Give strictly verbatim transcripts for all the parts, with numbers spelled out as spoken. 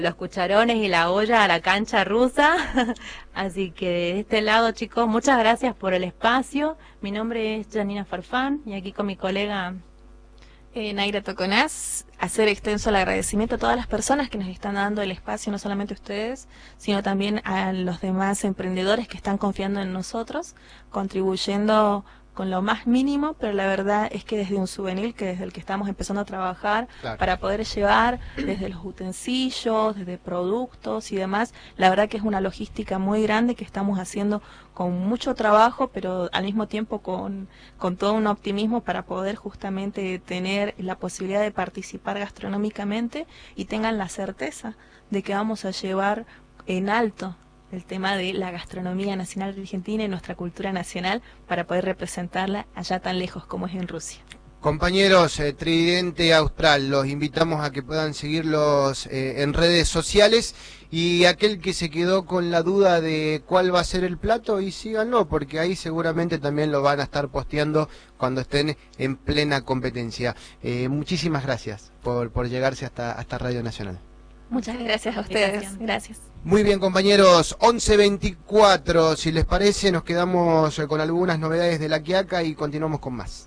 los cucharones y la olla a la cancha rusa. Así que de este lado, chicos, muchas gracias por el espacio. Mi nombre es Janina Farfán y aquí con mi colega eh, Naira Toconás, hacer extenso el agradecimiento a todas las personas que nos están dando el espacio, no solamente a ustedes, sino también a los demás emprendedores que están confiando en nosotros, contribuyendo con lo más mínimo, pero la verdad es que desde un souvenir, que desde el que estamos empezando a trabajar, claro, para poder llevar desde los utensilios, desde productos y demás, la verdad que es una logística muy grande que estamos haciendo con mucho trabajo, pero al mismo tiempo con, con todo un optimismo para poder justamente tener la posibilidad de participar gastronómicamente y tengan la certeza de que vamos a llevar en alto el tema de la gastronomía nacional de Argentina y nuestra cultura nacional para poder representarla allá tan lejos como es en Rusia. Compañeros, eh, Tridente Austral, los invitamos a que puedan seguirlos eh, en redes sociales, y aquel que se quedó con la duda de cuál va a ser el plato, y síganlo, porque ahí seguramente también lo van a estar posteando cuando estén en plena competencia. Eh, muchísimas gracias por, por llegarse hasta, hasta Radio Nacional. Muchas gracias a ustedes. Gracias. Muy bien, compañeros, once veinticuatro, si les parece, nos quedamos con algunas novedades de La Quiaca y continuamos con más.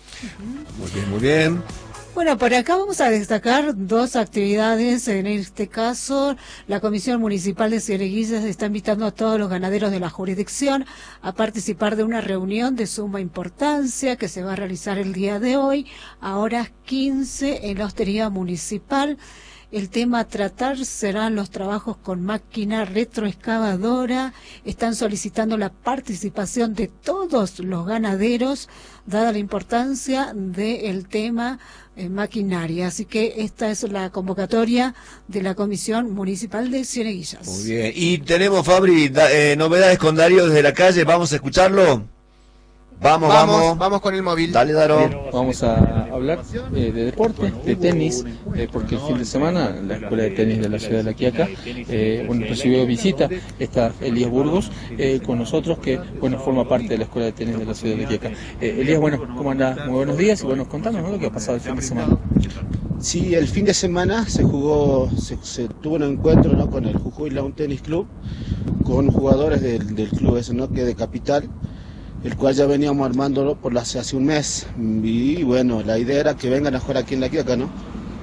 Muy bien, muy bien. Bueno, por acá vamos a destacar dos actividades. En este caso, la Comisión Municipal de Cieneguillas está invitando a todos los ganaderos de la jurisdicción a participar de una reunión de suma importancia que se va a realizar el día de hoy, a horas quince, en la Hostería Municipal. El tema a tratar serán los trabajos con máquina retroexcavadora. Están solicitando la participación de todos los ganaderos, dada la importancia del tema eh, maquinaria. Así que esta es la convocatoria de la Comisión Municipal de Cieneguillas. Muy bien. Y tenemos, Fabri, da, eh, novedades con Darío desde la calle. ¿Vamos a escucharlo? Vamos, vamos, vamos. Vamos con el móvil. Dale, Daro. Bien, vamos a hablar eh, de deporte, de tenis, eh, porque el fin de semana la Escuela de Tenis de la Ciudad de La Quiaca eh, bueno, recibió visita. Está Elías Burgos eh, con nosotros, que bueno forma parte de la Escuela de Tenis de la Ciudad de La Quiaca. Eh, Elías, bueno, ¿cómo andás? Muy buenos días y bueno, contanos, ¿no?, lo que ha pasado el fin de semana. Sí, el fin de semana se jugó, se, se tuvo un encuentro, ¿no?, con el Jujuy Lawn Tennis Club, con jugadores del, del club ese, ¿no?, que de Capital, el cual ya veníamos armándolo por hace, hace un mes, y bueno, la idea era que vengan a jugar aquí en La Quiaca, ¿no?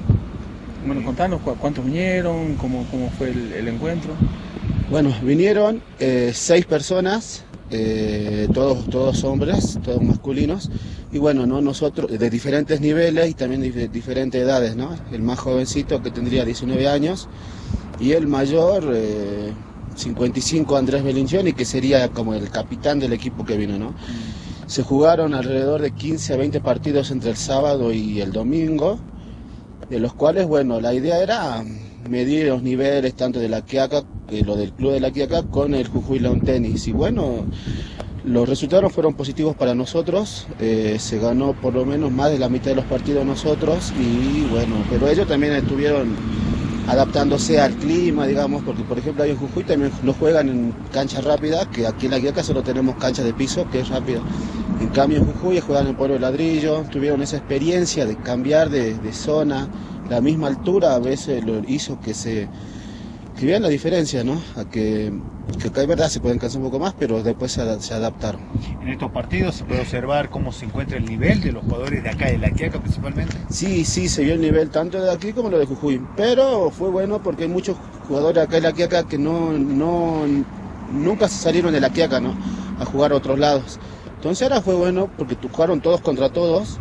Bueno, contanos cuántos vinieron, cómo, cómo fue el, el encuentro. Bueno, vinieron eh, seis personas, eh, todos, todos hombres, todos masculinos, y bueno, ¿no?, nosotros de diferentes niveles y también de diferentes edades, ¿no? El más jovencito, que tendría diecinueve años, y el mayor, eh, cincuenta y cinco, Andrés Belingioni, que sería como el capitán del equipo que vino, ¿no? Se jugaron alrededor de quince a veinte partidos entre el sábado y el domingo, de los cuales, bueno, la idea era medir los niveles tanto de La Quiaca, eh, lo del club de La Quiaca, con el Jujuy Lawn Tennis, y bueno, los resultados fueron positivos para nosotros. Eh, se ganó por lo menos más de la mitad de los partidos nosotros, y bueno, pero ellos también estuvieron adaptándose al clima, digamos, porque por ejemplo ahí en Jujuy también no juegan en cancha rápida, que aquí en La Quiaca solo tenemos cancha de piso, que es rápido. En cambio en Jujuy juegan en polvo de ladrillo, tuvieron esa experiencia de cambiar de, de zona, la misma altura a veces lo hizo que se que vean la diferencia, ¿no? A que, que acá es verdad se pueden cansar un poco más, pero después se, se adaptaron. En estos partidos se puede observar cómo se encuentra el nivel de los jugadores de acá de La Quiaca principalmente. Sí, sí, se vio el nivel tanto de aquí como lo de Jujuy, pero fue bueno porque hay muchos jugadores acá de La Quiaca que no, no nunca salieron de La Quiaca, ¿no?, a jugar a otros lados. Entonces ahora fue bueno porque jugaron todos contra todos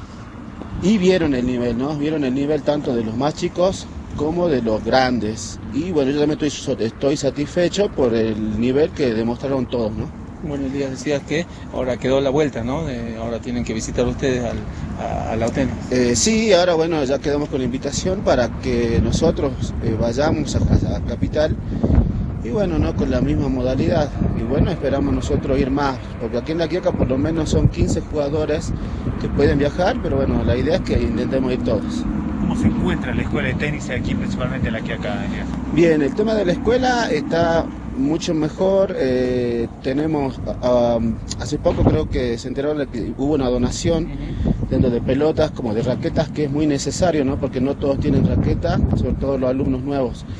y vieron el nivel, ¿no? Vieron el nivel tanto de los más chicos como de los grandes. Y bueno, yo también estoy, estoy satisfecho por el nivel que demostraron todos, ¿no? Bueno, Elías, decías que ahora quedó la vuelta, ¿no? De, ahora tienen que visitar ustedes al, a, a la Tenis. Eh, sí, ahora bueno, ya quedamos con la invitación para que nosotros eh, vayamos a, a Capital, y bueno, no con la misma modalidad, y bueno, esperamos nosotros ir más, porque aquí en La Quiaca por lo menos son quince jugadores que pueden viajar, pero bueno, la idea es que intentemos ir todos. ¿Cómo se encuentra la escuela de tenis aquí, principalmente en La Quiaca? Bien, el tema de la escuela está mucho mejor. Eh, tenemos, um, hace poco creo que se enteraron de que hubo una donación tanto de pelotas como de raquetas, que es muy necesario, ¿no?, porque no todos tienen raqueta, sobre todo los alumnos nuevos.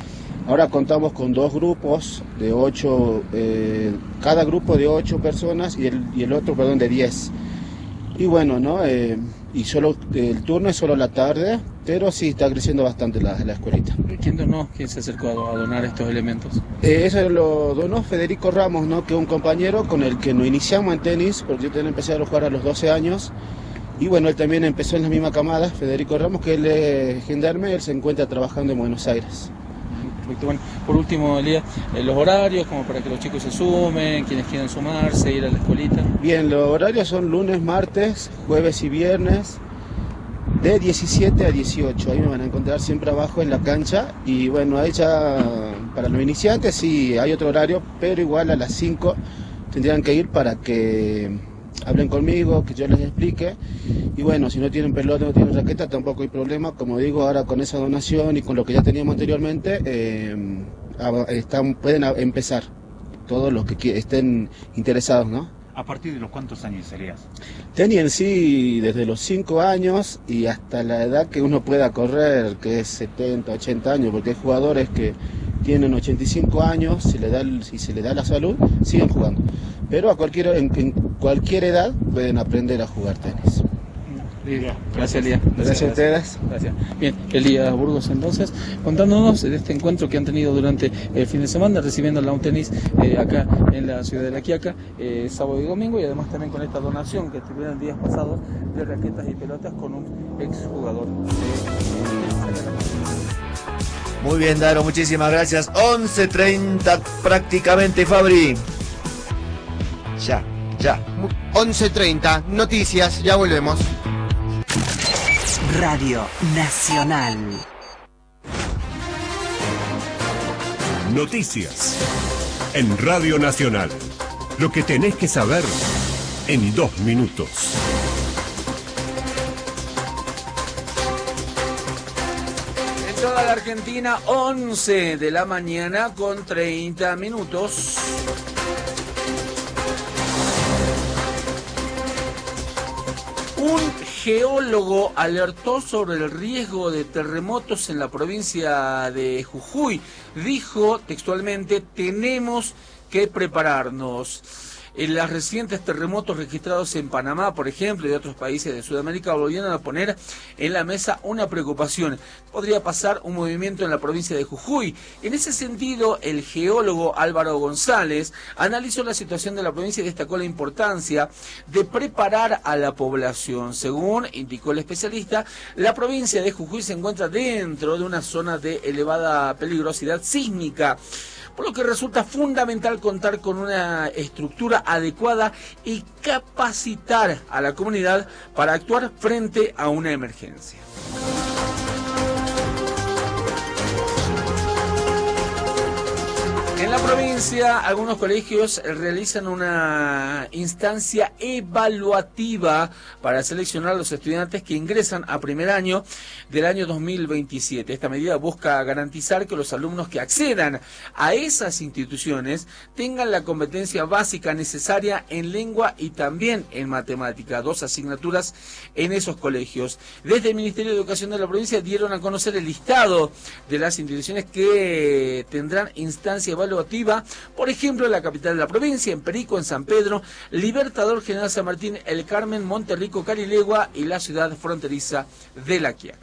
Ahora contamos con dos grupos de ocho, eh, cada grupo de ocho personas y el, y el otro, perdón, de diez. Y bueno, ¿no? Eh, y solo el turno es solo la tarde, pero sí está creciendo bastante la, la escuelita. ¿Quién donó? ¿Quién se acercó a, a donar estos elementos? Eh, eso lo donó Federico Ramos, ¿no? Que es un compañero con el que nos iniciamos en tenis, porque yo también empecé a jugar a los doce años. Y bueno, él también empezó en la misma camada, Federico Ramos, que él es gendarme, él se encuentra trabajando en Buenos Aires. Bueno, por último, Elías, eh, los horarios, como para que los chicos se sumen, quienes quieran sumarse, ir a la escuelita. Bien, los horarios son lunes, martes, jueves y viernes, de diecisiete a dieciocho. Ahí me van a encontrar siempre abajo en la cancha. Y bueno, ahí ya para los iniciantes sí hay otro horario, pero igual a las cinco tendrían que ir para que hablen conmigo, que yo les explique. Y bueno, si no tienen pelota, no tienen raqueta, tampoco hay problema. Como digo, ahora con esa donación y con lo que ya teníamos anteriormente, eh, están, pueden empezar todos los que estén interesados, ¿no? ¿A partir de los cuántos años serías? Tenis en sí, desde los cinco años y hasta la edad que uno pueda correr, que es setenta, ochenta años, porque hay jugadores que tienen ochenta y cinco años, si, le da, si se les da la salud, siguen jugando. Pero a cualquier, en, en cualquier edad pueden aprender a jugar tenis. Bien. Gracias, Elías. Gracias, gracias a ustedes. Gracias. Bien, Elías Burgos, entonces, contándonos de este encuentro que han tenido durante el fin de semana, recibiendo la UNTENIS eh, acá en la ciudad de La Quiaca, eh, sábado y domingo, y además también con esta donación que tuvieron días pasados de raquetas y pelotas con un exjugador de... Muy bien, Daro, muchísimas gracias. once treinta prácticamente, Fabri. Ya, ya. once treinta, noticias, ya volvemos. Radio Nacional. Noticias en Radio Nacional. Lo que tenés que saber en dos minutos. En toda la Argentina, once de la mañana con treinta minutos. Un geólogo alertó sobre el riesgo de terremotos en la provincia de Jujuy. Dijo textualmente: tenemos que prepararnos. En los recientes terremotos registrados en Panamá, por ejemplo, y de otros países de Sudamérica, volvieron a poner en la mesa una preocupación. Podría pasar un movimiento en la provincia de Jujuy. En ese sentido, el geólogo Álvaro González analizó la situación de la provincia y destacó la importancia de preparar a la población. Según indicó el especialista, la provincia de Jujuy se encuentra dentro de una zona de elevada peligrosidad sísmica, por lo que resulta fundamental contar con una estructura adecuada y capacitar a la comunidad para actuar frente a una emergencia. En la provincia, algunos colegios realizan una instancia evaluativa para seleccionar a los estudiantes que ingresan a primer año del año dos mil veintisiete. Esta medida busca garantizar que los alumnos que accedan a esas instituciones tengan la competencia básica necesaria en lengua y también en matemática, dos asignaturas en esos colegios. Desde el Ministerio de Educación de la provincia dieron a conocer el listado de las instituciones que tendrán instancia evaluativa. Por ejemplo, en la capital de la provincia, en Perico, en San Pedro, Libertador, General San Martín, El Carmen, Monterrico, Carilegua y la ciudad fronteriza de La Quiaca.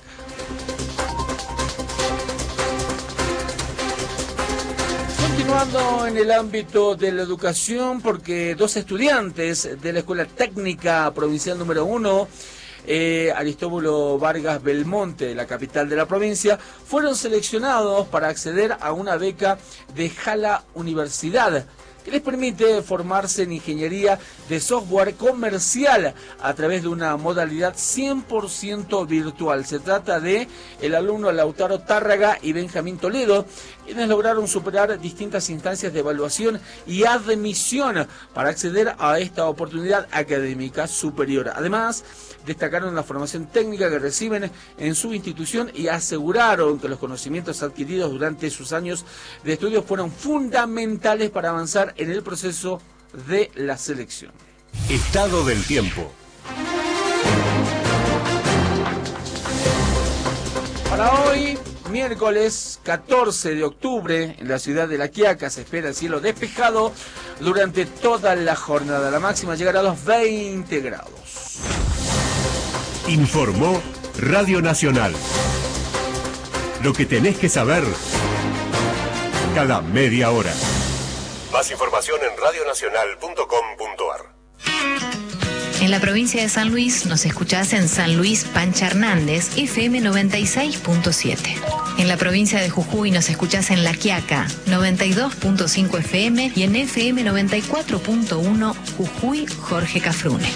Continuando en el ámbito de la educación, porque dos estudiantes de la Escuela Técnica Provincial número uno, Eh, Aristóbulo Vargas Belmonte, de la capital de la provincia, fueron seleccionados para acceder a una beca de Jala Universidad, que les permite formarse en ingeniería de software comercial a través de una modalidad cien por ciento virtual. Se trata de el alumno Lautaro Tárraga y Benjamín Toledo, quienes lograron superar distintas instancias de evaluación y admisión para acceder a esta oportunidad académica superior. Además, destacaron la formación técnica que reciben en su institución y aseguraron que los conocimientos adquiridos durante sus años de estudio fueron fundamentales para avanzar en el proceso de la selección. Estado del tiempo. Para hoy, miércoles catorce de octubre en la ciudad de La Quiaca se espera el cielo despejado durante toda la jornada. La máxima llegará a los veinte grados. Informó Radio Nacional. Lo que tenés que saber cada media hora. Más información en radio nacional punto com punto a r. En la provincia de San Luis nos escuchás en San Luis Pancha Hernández, F M noventa y seis punto siete. En la provincia de Jujuy nos escuchás en La Quiaca, noventa y dos punto cinco F M y en F M noventa y cuatro punto uno Jujuy Jorge Cafrune.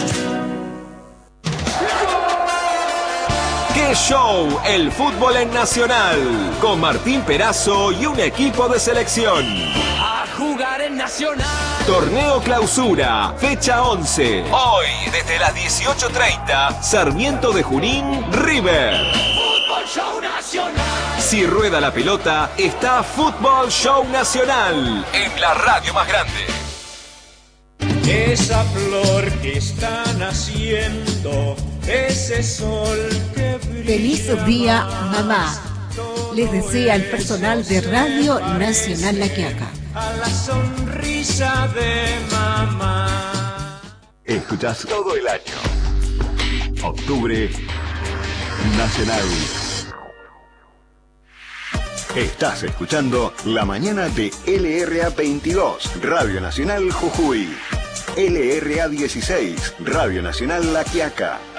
¡Qué show! El fútbol en Nacional, con Martín Perazo y un equipo de selección. A jugar en Nacional. Torneo Clausura, fecha once. Hoy, desde las dieciocho treinta, Sarmiento de Junín, River. Fútbol Show Nacional. Si rueda la pelota, está Fútbol Show Nacional, en la radio más grande. Esa flor que está naciendo, ese sol que brilla. Feliz día, mamá. Les desea el personal de Radio Nacional La Quiaca. A la sonrisa de mamá. Escuchás todo el año. Octubre Nacional. Estás escuchando La Mañana de L R A veintidós, Radio Nacional Jujuy. L R A dieciséis, Radio Nacional La Quiaca.